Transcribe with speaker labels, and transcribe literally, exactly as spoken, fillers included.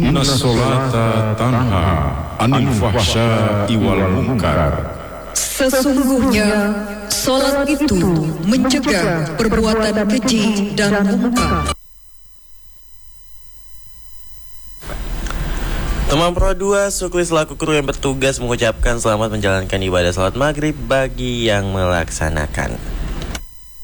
Speaker 1: Inna sholata tanha anil fahsya'i wal munkar.
Speaker 2: Sesungguhnya salat itu mencegah perbuatan keji dan mungkar.
Speaker 3: Teman Pro dua, Sukli selaku kru yang bertugas mengucapkan selamat menjalankan ibadah salat maghrib bagi yang melaksanakan.